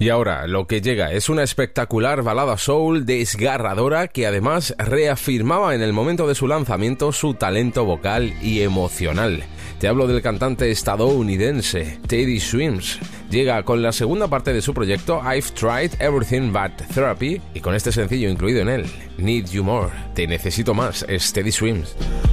Y ahora, lo que llega es una espectacular balada soul desgarradora que además reafirmaba en el momento de su lanzamiento su talento vocal y emocional. Te hablo del cantante estadounidense Teddy Swims. Llega con la segunda parte de su proyecto I've Tried Everything But Therapy y con este sencillo incluido en él, Need You More. Te necesito más, es Teddy Swims.